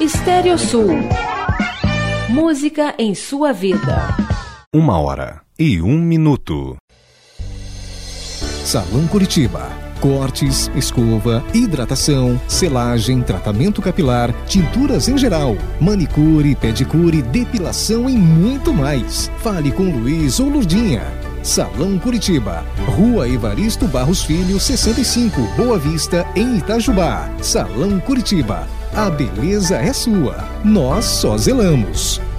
Estéreo Sul. Música em sua vida. 1h01. Salão Curitiba. Cortes, escova, hidratação, selagem, tratamento capilar, tinturas em geral, manicure, pedicure, depilação e muito mais. Fale com Luiz ou Lurdinha. Salão Curitiba, Rua Evaristo Barros Filho, 65, Boa Vista, em Itajubá. Salão Curitiba, a beleza é sua, nós só zelamos.